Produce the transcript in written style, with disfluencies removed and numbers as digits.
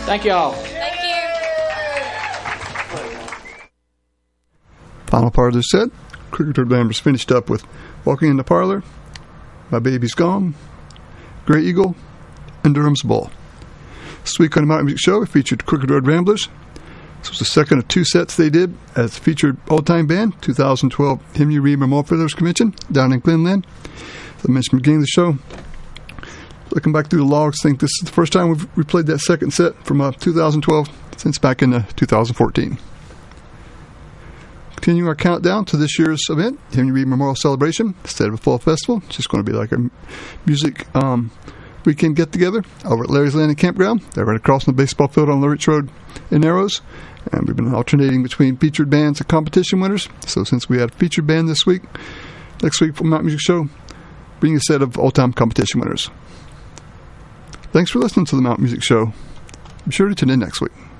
Thank you all. Thank you. Final part of this set, Crooked Road Ramblers finished up with Walking in the Parlor, My Baby's Gone, Grey Eagle, and Durham's Ball. This week on the Mountain Music Show, we featured Crooked Road Ramblers. This was the second of two sets they did as featured old-time band, 2012 Henry Reed Memorial Fiddlers Convention down in Glenland. As I mentioned at the beginning of the show, looking back through the logs, I think this is the first time we've replayed that second set from 2012 since back in 2014. Continuing our countdown to this year's event, Henry Reed Memorial Celebration, instead of a fall festival. It's just going to be like a music weekend get-together over at Larry's Landing Campground. They're right across from the baseball field on Lurich Road in Narrows. And we've been alternating between featured bands and competition winners. So since we had a featured band this week, next week for Mountain Music Show, bring a set of all-time competition winners. Thanks for listening to the Mountain Music Show. Be sure to tune in next week.